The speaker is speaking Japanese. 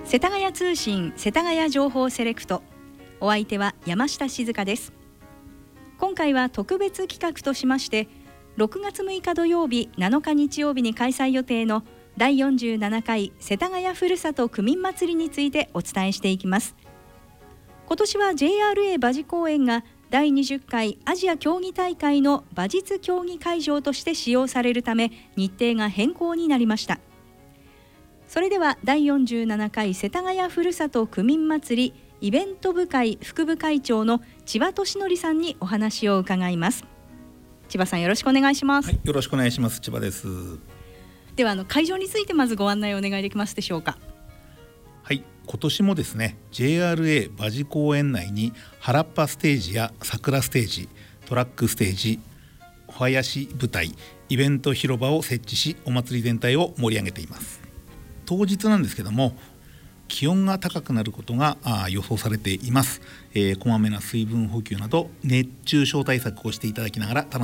世田谷通信世田谷情報セレクト、お相手は山下静香です。今回は特別企画としまして、6月6日土曜日7日日曜日に開催予定の第47回世田谷ふるさと区民祭りについてお伝えしていきます。今年は JRA 馬事公園が第20回アジア競技大会の馬術競技会場として使用されるため、日程が変更になりました。それでは第47回世田谷ふるさと区民祭りイベント部会副部会長の千葉俊則さんにお話を伺います。千葉さん、よろしくお願いします。 はい、よろしくお願いします。千葉です。 では会場についてまずご案内をお願いできますでしょうか。 はい、今年もですね JRA 馬事公園内に原っぱステージや桜ステージ、トラックステージ、お囃子舞台、イベント広場を設置し、お祭り全体を盛り上げています。当日なんですけども、気温が高くなることが予想されています。こまめな水分補給など熱中症対策をしていただきながら楽